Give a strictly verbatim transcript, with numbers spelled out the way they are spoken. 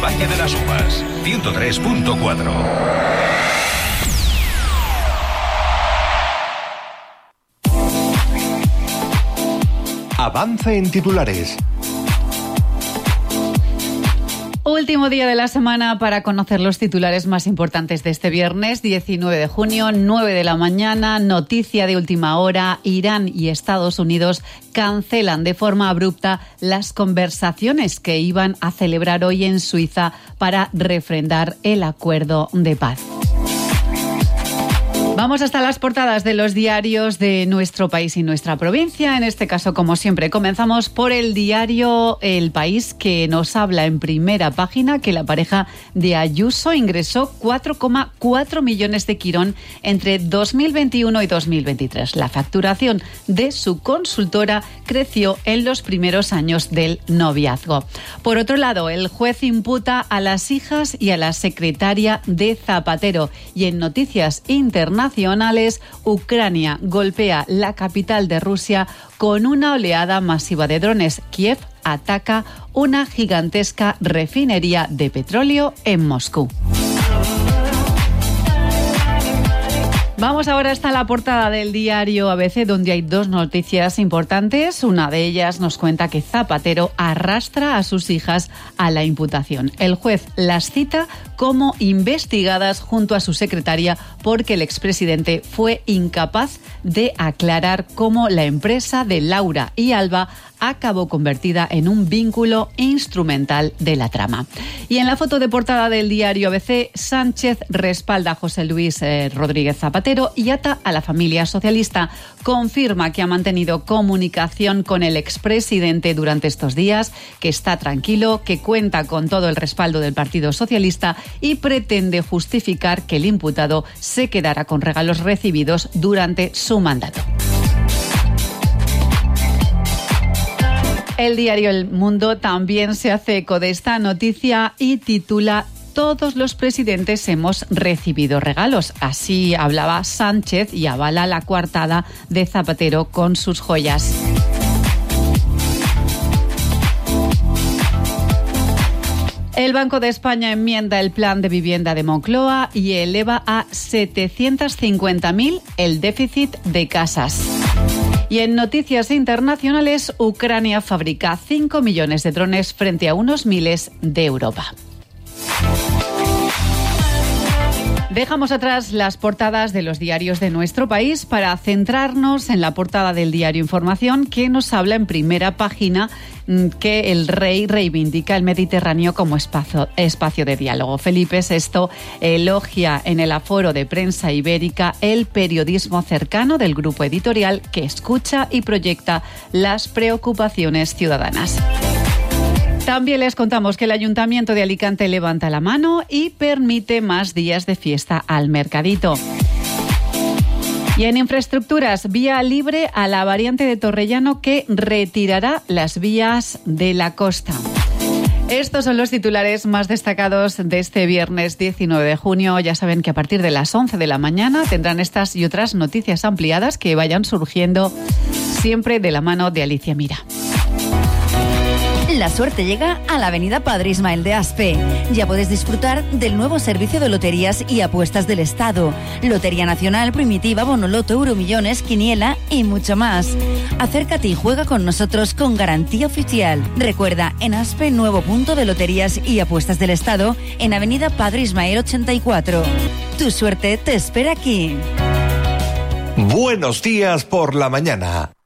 Valle de las Uvas, ciento tres punto cuatro. Avance en titulares. Último día de la semana para conocer los titulares más importantes de este viernes, diecinueve de junio, nueve de la mañana. Noticia de última hora: Irán y Estados Unidos cancelan de forma abrupta las conversaciones que iban a celebrar hoy en Suiza para refrendar el acuerdo de paz. Vamos hasta las portadas de los diarios de nuestro país y nuestra provincia. En este caso, como siempre, comenzamos por el diario El País, que nos habla en primera página que la pareja de Ayuso ingresó cuatro coma cuatro millones de Quirón entre dos mil veintiuno y dos mil veintitrés. La facturación de su consultora creció en los primeros años del noviazgo. Por otro lado, el juez imputa a las hijas y a la secretaria de Zapatero. Y en noticias internacionales, Nacionales, Ucrania golpea la capital de Rusia con una oleada masiva de drones. Kiev ataca una gigantesca refinería de petróleo en Moscú. Vamos ahora hasta la portada del diario A B C, donde hay dos noticias importantes. Una de ellas nos cuenta que Zapatero arrastra a sus hijas a la imputación. El juez las cita como investigadas junto a su secretaria porque el expresidente fue incapaz de aclarar cómo la empresa de Laura y Alba acabó convertida en un vínculo instrumental de la trama. Y en la foto de portada del diario A B C, Sánchez respalda a José Luis eh, Rodríguez Zapatero y ata a la familia socialista. Confirma que ha mantenido comunicación con el expresidente durante estos días, que está tranquilo, que cuenta con todo el respaldo del Partido Socialista y pretende justificar que el imputado se quedará con regalos recibidos durante su mandato. El diario El Mundo también se hace eco de esta noticia y titula: todos los presidentes hemos recibido regalos. Así hablaba Sánchez y avala la coartada de Zapatero con sus joyas. El Banco de España enmienda el plan de vivienda de Moncloa y eleva a setecientos cincuenta mil el déficit de casas. Y en noticias internacionales, Ucrania fabrica cinco millones de drones frente a unos miles de Europa. Dejamos atrás las portadas de los diarios de nuestro país para centrarnos en la portada del diario Información, que nos habla en primera página que el rey reivindica el Mediterráneo como espacio, espacio de diálogo. Felipe sexto elogia en el aforo de prensa ibérica el periodismo cercano del grupo editorial que escucha y proyecta las preocupaciones ciudadanas. También les contamos que el Ayuntamiento de Alicante levanta la mano y permite más días de fiesta al mercadito. Y en infraestructuras, vía libre a la variante de Torrellano que retirará las vías de la costa. Estos son los titulares más destacados de este viernes diecinueve de junio. Ya saben que a partir de las once de la mañana tendrán estas y otras noticias ampliadas que vayan surgiendo siempre de la mano de Alicia Mira. La suerte llega a la avenida Padre Ismael de Aspe. Ya puedes disfrutar del nuevo servicio de loterías y apuestas del Estado. Lotería Nacional, Primitiva, Bonoloto, Euromillones, Quiniela y mucho más. Acércate y juega con nosotros con garantía oficial. Recuerda, en Aspe, nuevo punto de loterías y apuestas del Estado en avenida Padre Ismael ochenta y cuatro. Tu suerte te espera aquí. Buenos días por la mañana.